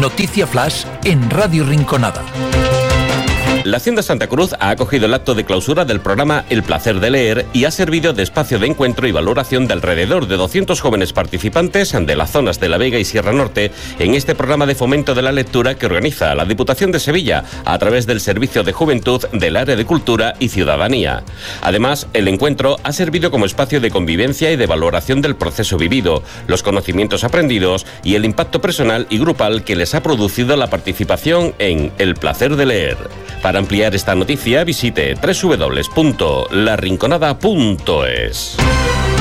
Noticia Flash en Radio Rinconada. La Hacienda Santa Cruz ha acogido el acto de clausura del programa El Placer de Leer y ha servido de espacio de encuentro y valoración de alrededor de 200 jóvenes participantes de las zonas de La Vega y Sierra Norte en este programa de fomento de la lectura que organiza la Diputación de Sevilla a través del Servicio de Juventud del Área de Cultura y Ciudadanía. Además, el encuentro ha servido como espacio de convivencia y de valoración del proceso vivido, los conocimientos aprendidos y el impacto personal y grupal que les ha producido la participación en El Placer de Leer. Para ampliar esta noticia, visite www.larinconada.es.